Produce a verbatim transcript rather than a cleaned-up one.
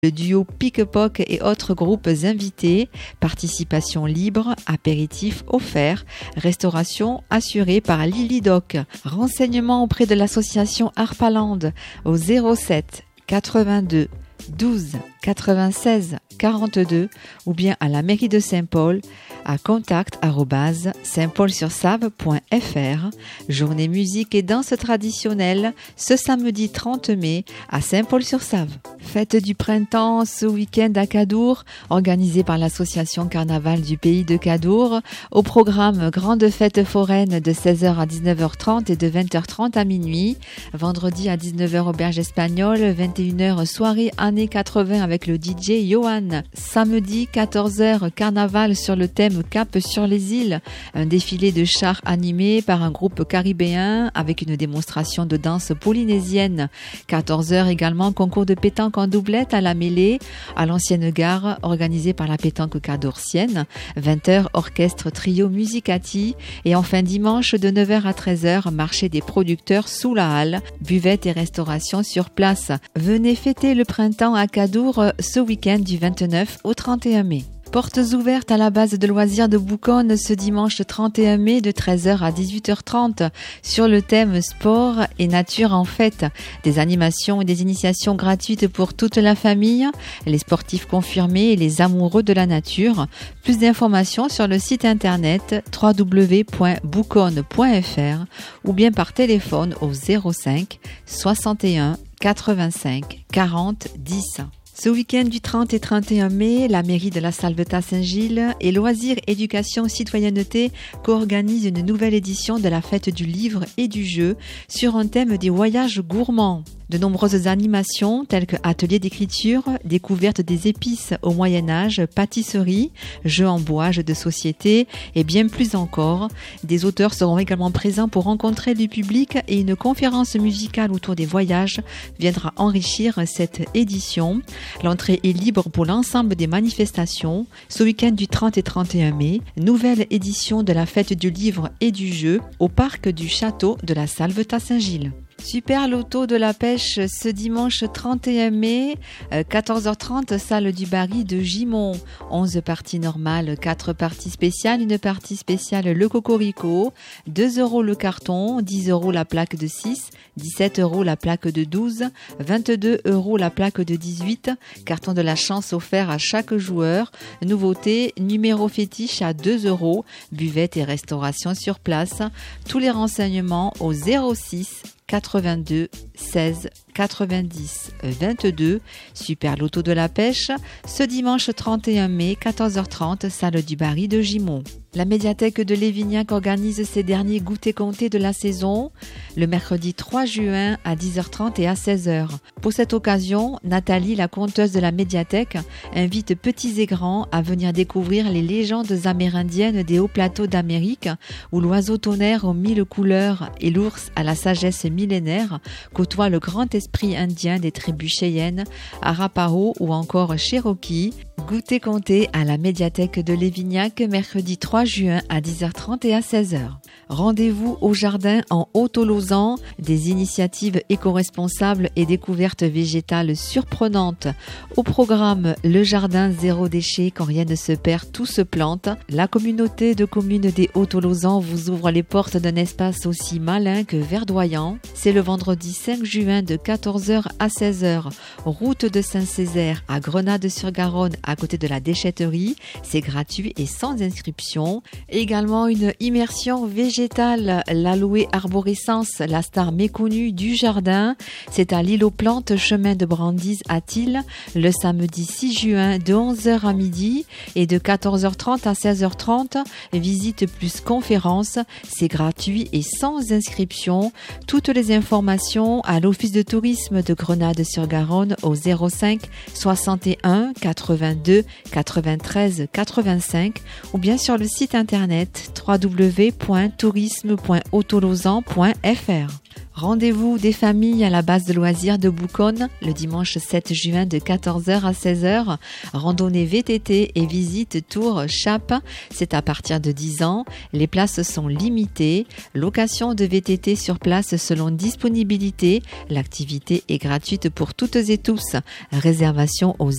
Le duo Pique-Poc et autres groupes invités, participation libre, apéritif offert, restauration assurée par Lily Doc. Renseignements auprès de l'association Harpaland au zéro sept quatre-vingt-deux douze quatre-vingt-seize quarante-deux ou bien à la mairie de Saint-Paul à contact arobase saint paul sur save point f r. Journée musique et danse traditionnelle ce samedi trente mai à Saint-Paul-sur-Save. Fête du printemps ce week-end à Cadour, organisée par l'association Carnaval du pays de Cadour. Au programme grande fête foraine de seize heures à dix-neuf heures trente et de vingt heures trente à minuit. Vendredi à dix-neuf heures auberge espagnole, vingt et une heures soirée années quatre-vingts avec le D J Johan. Samedi quatorze heures carnaval sur le thème Cap sur les îles, un défilé de chars animé par un groupe caribéen avec une démonstration de danse polynésienne. quatorze heures également concours de pétanque en doublette à la mêlée à l'ancienne gare organisée par la pétanque cadoursienne. vingt heures orchestre trio musicati et enfin dimanche de neuf heures à treize heures marché des producteurs sous la halle, buvette et restauration sur place. Venez fêter le printemps à Cadour ce week-end du vingt-neuf au trente et un mai. Portes ouvertes à la base de loisirs de Bouconne ce dimanche trente et un mai de treize heures à dix-huit heures trente sur le thème sport et nature en fête. Des animations et des initiations gratuites pour toute la famille, les sportifs confirmés et les amoureux de la nature. Plus d'informations sur le site internet w w w point bouconne point f r ou bien par téléphone au zéro cinq soixante et un quatre-vingt-cinq quarante dix. Ce week-end du trente et trente et un mai, la mairie de la Salvetat-Saint-Gilles et Loisirs Éducation Citoyenneté co-organisent une nouvelle édition de la fête du livre et du jeu sur un thème des voyages gourmands. De nombreuses animations telles que ateliers d'écriture, découverte des épices au Moyen-Âge, pâtisserie, jeux en bois, jeux de société et bien plus encore. Des auteurs seront également présents pour rencontrer le public et une conférence musicale autour des voyages viendra enrichir cette édition. L'entrée est libre pour l'ensemble des manifestations. Ce week-end du trente et trente et un mai, nouvelle édition de la fête du livre et du jeu au parc du château de la Salvetat-Saint-Gilles. Super loto de la pêche ce dimanche trente et un mai, quatorze heures trente, salle du Barry de Gimont. onze parties normales, quatre parties spéciales, une partie spéciale le cocorico, deux euros le carton, dix euros la plaque de six, dix-sept euros la plaque de douze, vingt-deux euros la plaque de dix-huit, carton de la chance offert à chaque joueur. Nouveauté, numéro fétiche à deux euros, buvette et restauration sur place. Tous les renseignements au zéro six quatre-vingt-deux seize quatre-vingt-dix vingt-deux. Super loto de la pêche ce dimanche trente et un mai, quatorze heures trente, salle du Barry de Gimont. La médiathèque de Lévignac organise ses derniers goûters comptés de la saison le mercredi trois juin à dix heures trente et à seize heures. Pour cette occasion, Nathalie, la conteuse de la médiathèque, invite petits et grands à venir découvrir les légendes amérindiennes des hauts plateaux d'Amérique où l'oiseau tonnerre aux mille couleurs et l'ours à la sagesse millénaire côtoient le grand esprit indien des tribus Cheyennes, Arapaho ou encore Cherokee. Goûter compté à la médiathèque de Lévignac mercredi trois juin à dix heures trente et à seize heures. Rendez-vous au jardin en Haut-Tolozan, des initiatives éco-responsables et découvertes végétales surprenantes. Au programme, le jardin zéro déchet, quand rien ne se perd, tout se plante. La communauté de communes des Hauts-Tolozan vous ouvre les portes d'un espace aussi malin que verdoyant. C'est le vendredi cinq juin de quatorze heures à seize heures. Route de Saint-Césaire à Grenade-sur-Garonne à côté de la déchetterie. C'est gratuit et sans inscription. Également une immersion végétale, l'aloe arborescence, la star méconnue du jardin. C'est à l'île aux plantes, chemin de Brandise à Tille, le samedi six juin de onze heures à midi et de quatorze heures trente à seize heures trente. Visite plus conférence, c'est gratuit et sans inscription. Toutes les informations à l'office de tourisme de Grenade-sur-Garonne au zéro cinq soixante et un quatre-vingt-deux quatre-vingt-treize quatre-vingt-cinq ou bien sur le site internet w w w point tourisme point haut-tolozan point f r. Rendez-vous des familles à la base de loisirs de Bouconne le dimanche sept juin de quatorze heures à seize heures. Randonnée V T T et visite Tour Chape, c'est à partir de dix ans. Les places sont limitées. Location de V T T sur place selon disponibilité. L'activité est gratuite pour toutes et tous. Réservation au